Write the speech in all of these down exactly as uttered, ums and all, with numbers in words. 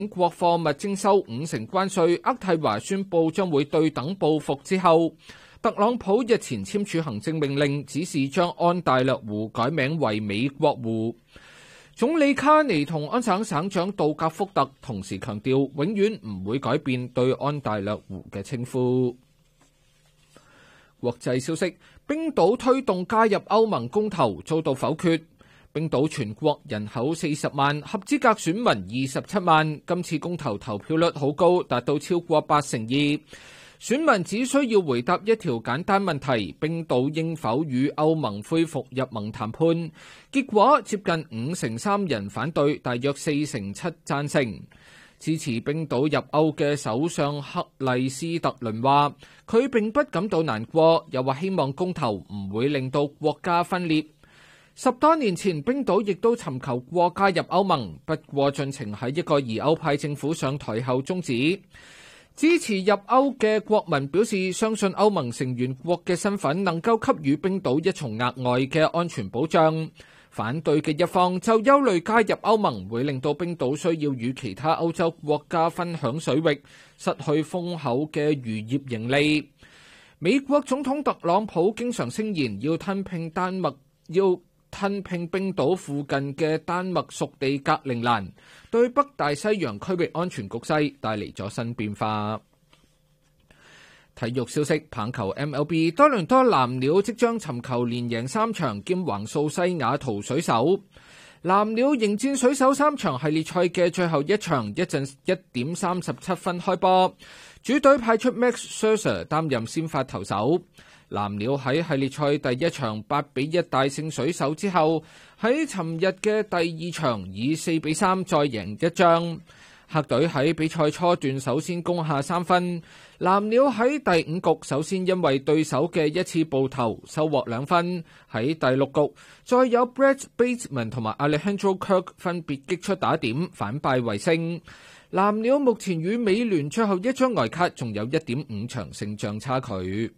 英國貨物徵收五成關稅，渥太華宣布將會對等報復之後，特朗普日前簽署行政命令，指示將安大略湖改名為美國湖。總理卡尼同安省省長杜格福特同時強調，永遠唔會改變對安大略湖嘅稱呼。國際消息，冰島推動加入歐盟公投遭到否決。冰島全國人口四十萬，合資格選民二十七萬，今次公投投票率好高，達到超過八成二。選民只需要回答一條簡單問題：冰島應否與歐盟恢復入盟談判？結果接近五成三人反對，大約四成七贊成。支持冰島入歐嘅首相克麗斯特倫話，佢並不感到難過，又話希望公投唔會令到國家分裂。十多年前，冰島亦都尋求過加入歐盟，不過進程喺一個疑歐派政府上台後終止。支持入歐嘅國民表示，相信歐盟成員國嘅身份能夠給予冰島一重額外嘅安全保障。反對嘅一方就憂慮加入歐盟會令到冰島需要與其他歐洲國家分享水域，失去豐厚嘅漁業盈利。美國總統特朗普經常聲言要吞併丹麥，要吞併冰島附近嘅丹麥屬地格陵蘭，對北大西洋區域安全局勢帶嚟咗新變化。體育消息，棒球 M L B 多倫多藍鳥即將尋求連贏三場兼橫掃西雅圖水手。藍鳥迎戰水手三場系列賽嘅最後一場，一陣一點三十七分開波，主隊派出 Max Scherzer 擔任先發投手。藍鳥喺系列賽第一場八比一大勝水手之後，喺尋日嘅第二場以四比三再贏一仗。客隊喺比賽初段首先攻下三分，藍鳥喺第五局首先因為對手嘅一次暴投收穫兩分，喺第六局再有 Brett Bateman 同埋 Alejandro Kirk 分別擊出打點，反敗為勝。藍鳥目前與美聯最後一張外卡仲有一點五場勝仗差距。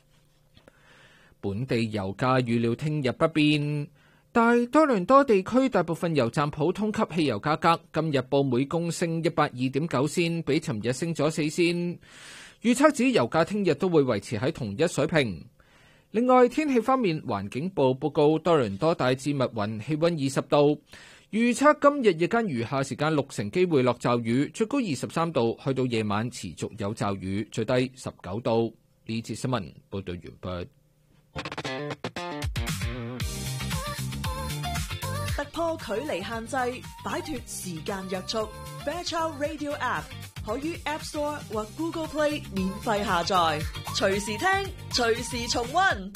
本地油價預料聽日不變，但多倫多地區大部分油站普通級汽油價格今日報每公升一百二點九仙，比尋日升咗四仙。預測指油價聽日都會維持喺同一水平。另外天氣方面，環境部報告多倫多大致密雲，氣溫二十度。預測今日日間餘下時間六成機會落驟雨，最高二十三度，去到夜晚持續有驟雨，最低十九度。呢節新聞報道完畢。 突破距離限制，擺脫時間約束。Fairchild Radio App 可於 App Store 或 Google Play 免費下載，隨時聽，隨時重溫。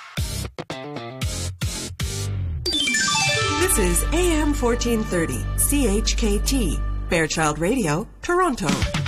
This is A M fourteen thirty C H K T Fairchild Radio, Toronto.